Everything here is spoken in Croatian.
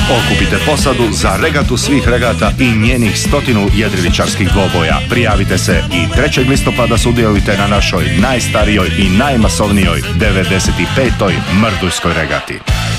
Okupite posadu za regatu svih regata i njenih 100 jedriličarskih dvoboja. Prijavite se i 3. listopada sudjelujte na našoj najstarijoj i najmasovnijoj 95. Mrduljskoj regati.